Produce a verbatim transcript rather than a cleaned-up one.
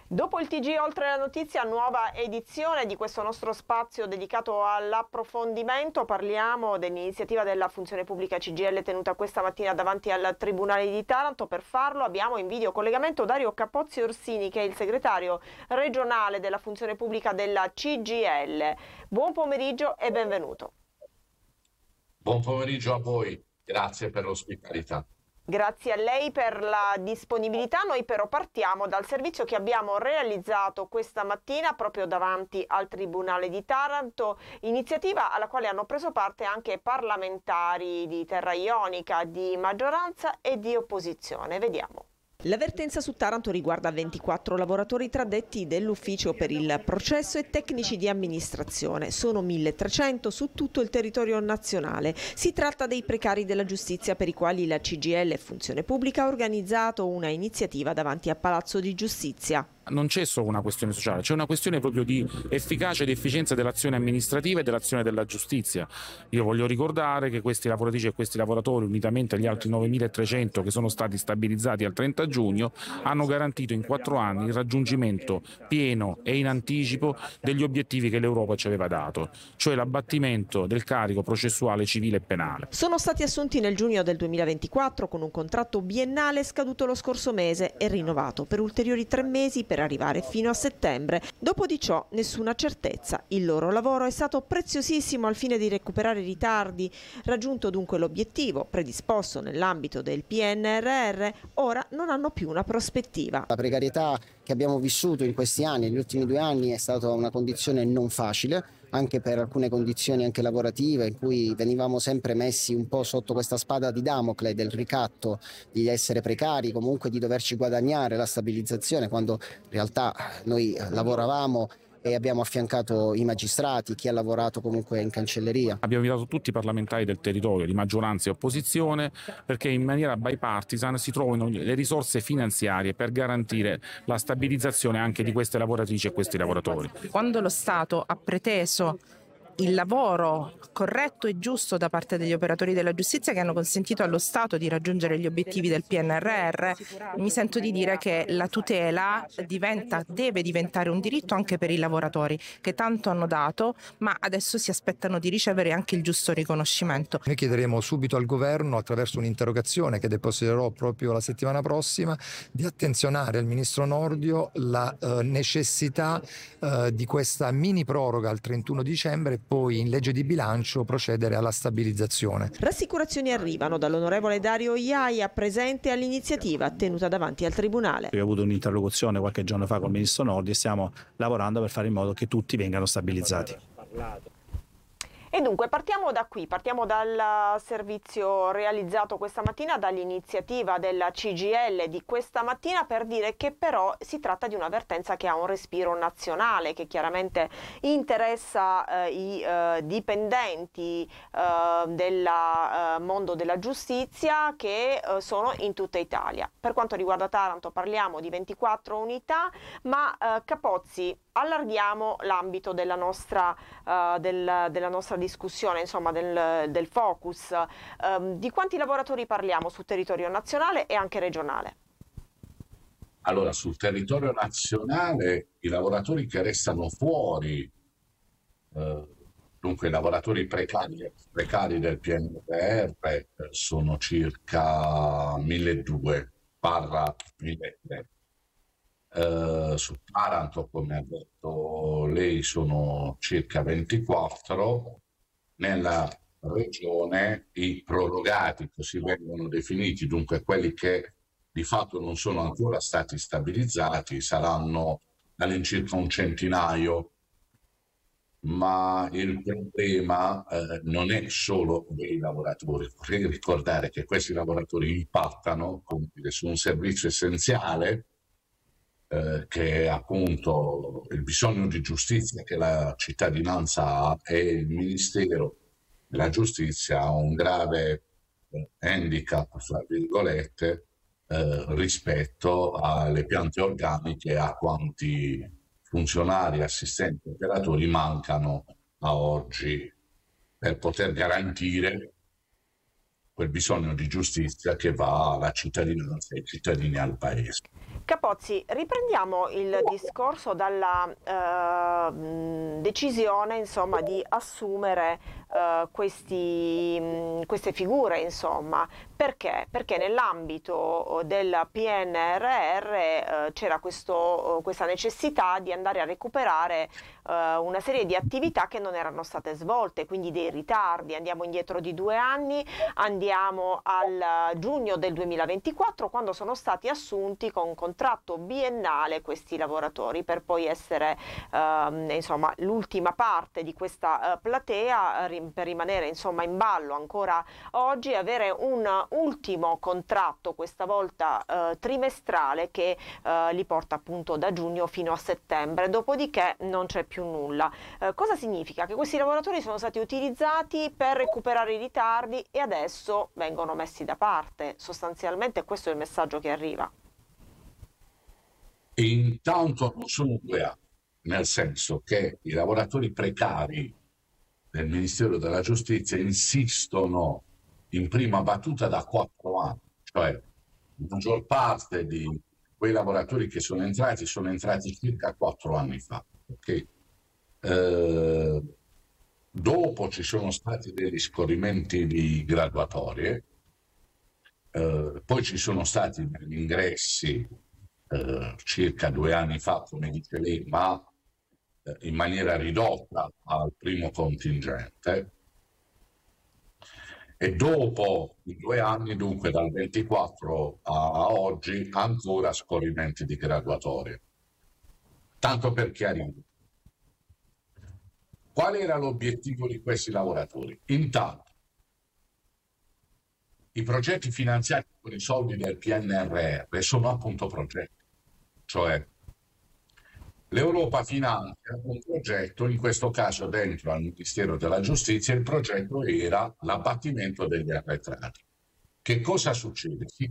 Dopo il T G Oltre la Notizia, nuova edizione di questo nostro spazio dedicato all'approfondimento. Parliamo dell'iniziativa della Funzione Pubblica C G I L tenuta questa mattina davanti al Tribunale di Taranto. Per farlo abbiamo in video collegamento Dario Capozzi Orsini, che è il segretario regionale della Funzione Pubblica della C G I L. Buon pomeriggio e benvenuto. Buon pomeriggio a voi, grazie per l'ospitalità. Grazie a lei per la disponibilità. Noi però partiamo dal servizio che abbiamo realizzato questa mattina proprio davanti al Tribunale di Taranto, iniziativa alla quale hanno preso parte anche parlamentari di Terra Ionica, di maggioranza e di opposizione. Vediamo. L'avvertenza su Taranto riguarda ventiquattro lavoratori tra addetti dell'ufficio per il processo e tecnici di amministrazione. Sono milletrecento su tutto il territorio nazionale. Si tratta dei precari della giustizia per i quali la C G I L Funzione Pubblica ha organizzato una iniziativa davanti a Palazzo di Giustizia. Non c'è solo una questione sociale, c'è una questione proprio di efficacia ed efficienza dell'azione amministrativa e dell'azione della giustizia. Io voglio ricordare che questi lavoratrici e questi lavoratori, unitamente agli altri novemilatrecento che sono stati stabilizzati al trenta giugno, hanno garantito in quattro anni il raggiungimento pieno e in anticipo degli obiettivi che l'Europa ci aveva dato, cioè l'abbattimento del carico processuale civile e penale. Sono stati assunti nel giugno del duemilaventiquattro con un contratto biennale scaduto lo scorso mese e rinnovato per ulteriori tre mesi per arrivare fino a settembre. Dopo di ciò nessuna certezza. Il loro lavoro è stato preziosissimo al fine di recuperare ritardi. Raggiunto dunque l'obiettivo predisposto nell'ambito del P N R R, ora non hanno più una prospettiva. La precarietà che abbiamo vissuto in questi anni, negli ultimi due anni, è stata una condizione non facile, anche per alcune condizioni anche lavorative in cui venivamo sempre messi un po' sotto questa spada di Damocle del ricatto di essere precari, comunque di doverci guadagnare la stabilizzazione, quando in realtà noi lavoravamo e abbiamo affiancato i magistrati, chi ha lavorato comunque in cancelleria. Abbiamo invitato tutti i parlamentari del territorio, di maggioranza e opposizione, perché in maniera bipartisan si trovino le risorse finanziarie per garantire la stabilizzazione anche di queste lavoratrici e questi lavoratori. Quando lo Stato ha preteso il lavoro corretto e giusto da parte degli operatori della giustizia che hanno consentito allo Stato di raggiungere gli obiettivi del P N R R, mi sento di dire che la tutela diventa, deve diventare un diritto anche per i lavoratori che tanto hanno dato, ma adesso si aspettano di ricevere anche il giusto riconoscimento. Noi chiederemo subito al governo, attraverso un'interrogazione che depositerò proprio la settimana prossima, di attenzionare al ministro Nordio la eh, necessità eh, di questa mini proroga al trentuno dicembre, poi in legge di bilancio procedere alla stabilizzazione. Rassicurazioni arrivano dall'onorevole Dario Iaia, presente all'iniziativa tenuta davanti al Tribunale. Io ho avuto un'interlocuzione qualche giorno fa con il ministro Nordio e stiamo lavorando per fare in modo che tutti vengano stabilizzati. E dunque partiamo da qui, partiamo dal servizio realizzato questa mattina, dall'iniziativa della C G I L di questa mattina, per dire che però si tratta di un'avvertenza che ha un respiro nazionale, che chiaramente interessa eh, i eh, dipendenti eh, del eh, mondo della giustizia che eh, sono in tutta Italia. Per quanto riguarda Taranto parliamo di ventiquattro unità, ma eh, Capozzi, allarghiamo l'ambito della nostra, uh, del, della nostra discussione, insomma del, del focus. Um, di quanti lavoratori parliamo sul territorio nazionale e anche regionale? Allora, sul territorio nazionale i lavoratori che restano fuori, eh, dunque i lavoratori precari, precari del P N R R eh, sono circa milleduecento barra milletrecento. Uh, su Taranto, come ha detto lei, sono circa ventiquattro. Nella regione i prorogati, così vengono definiti, dunque quelli che di fatto non sono ancora stati stabilizzati, saranno all'incirca un centinaio, ma il problema eh, non è solo dei lavoratori. Vorrei ricordare che questi lavoratori impattano su un servizio essenziale Eh, che è appunto il bisogno di giustizia che la cittadinanza ha, e il Ministero della Giustizia ha un grave eh, handicap, fra virgolette, eh, rispetto alle piante organiche, a quanti funzionari, assistenti, operatori mancano a oggi per poter garantire quel bisogno di giustizia che va alla cittadinanza e ai cittadini, al paese. Capozzi, riprendiamo il discorso dalla eh, decisione, insomma, di assumere eh, questi, mh, queste figure, insomma. Perché? Perché nell'ambito del P N R R eh, c'era questo, questa necessità di andare a recuperare eh, una serie di attività che non erano state svolte, quindi dei ritardi. Andiamo indietro di due anni, andiamo al giugno del duemilaventiquattro, quando sono stati assunti con contratto biennale questi lavoratori, per poi essere ehm, insomma l'ultima parte di questa eh, platea, ri- per rimanere insomma in ballo ancora oggi, avere un ultimo contratto, questa volta eh, trimestrale, che eh, li porta appunto da giugno fino a settembre, dopodiché non c'è più nulla. Eh, cosa significa? Che questi lavoratori sono stati utilizzati per recuperare i ritardi e adesso vengono messi da parte. Sostanzialmente questo è il messaggio che arriva. E intanto non sono due anni, nel senso che i lavoratori precari del Ministero della Giustizia insistono in prima battuta da quattro anni, cioè la maggior parte di quei lavoratori che sono entrati sono entrati circa quattro anni fa. Okay? Eh, dopo ci sono stati degli scorrimenti di graduatorie, eh, poi ci sono stati degli ingressi eh, circa due anni fa, come dice lei, ma eh, in maniera ridotta al primo contingente. E dopo i due anni, dunque dal ventiquattro a oggi, ancora scorrimenti di graduatorie. Tanto per chiarire, qual era l'obiettivo di questi lavoratori? Intanto, i progetti finanziati con i soldi del P N R R sono appunto progetti, cioè l'Europa finanzia un progetto, in questo caso dentro al Ministero della Giustizia. Il progetto era l'abbattimento degli arretrati. Che cosa succede? Si